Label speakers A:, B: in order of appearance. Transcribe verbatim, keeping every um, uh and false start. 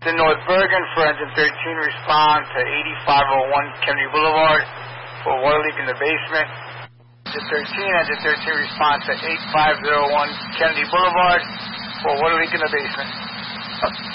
A: The North Bergen for engine thirteen, respond to eighty-five oh one Kennedy Boulevard for water leak in the basement. Engine thirteen, engine thirteen, respond to eighty-five oh one Kennedy Boulevard for water leak in the basement.